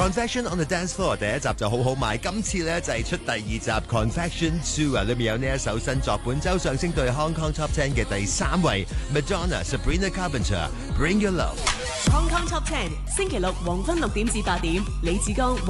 Confession on the Dance Floor 第一集就好好賣，今次咧就係出第二集 Confession 2啊，裏面有呢一首新作，本周上升到 Hong Kong Top 10嘅第3位 Madonna Sabrina Carpenter Bring Your Love。 Hong Kong Top 10星期六黃昏6點至8點，李子剛